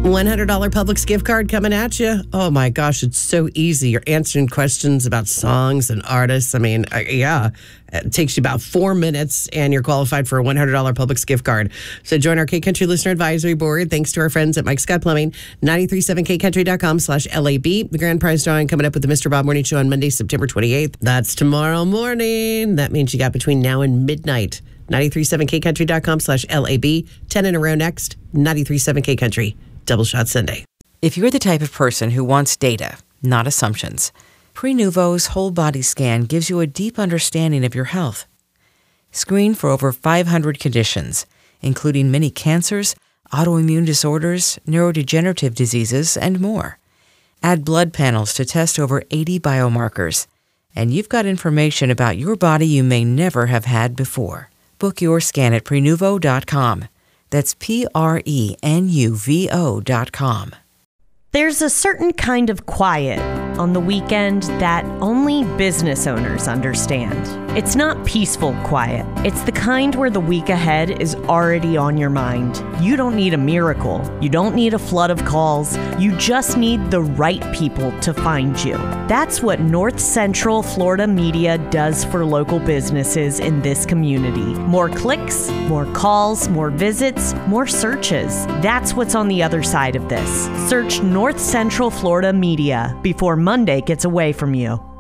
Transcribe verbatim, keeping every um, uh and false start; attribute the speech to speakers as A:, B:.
A: one hundred dollars Publix gift card coming at you. Oh my gosh, it's so easy. You're answering questions about songs and artists. I mean, uh, yeah, it takes you about four minutes and you're qualified for a one hundred dollars Publix gift card. So join our K-Country Listener Advisory Board. Thanks to our friends at Mike Scott Plumbing, nine three seven k country dot com slash L A B. The grand prize drawing coming up with the Mister Bob Morning Show on Monday, September twenty-eighth. That's tomorrow morning. That means you got between now and midnight. nine three seven k country dot com slash L A B. ten in a row next. nine three seven K Country. Double Shot Sunday.
B: If you're the type of person who wants data, not assumptions, Prenuvo's whole body scan gives you a deep understanding of your health. Screen for over five hundred conditions, including many cancers, autoimmune disorders, neurodegenerative diseases, and more. Add blood panels to test over eighty biomarkers, and you've got information about your body you may never have had before. Book your scan at Prenuvo dot com. That's P R E N U V O dot com.
C: There's a certain kind of quiet on the weekend that only business owners understand. It's not peaceful quiet. It's the kind where the week ahead is already on your mind. You don't need a miracle. You don't need a flood of calls. You just need the right people to find you. That's what North Central Florida Media does for local businesses in this community. More clicks, more calls, more visits, more searches. That's what's on the other side of this. Search North Central Florida Media before Monday gets away from you.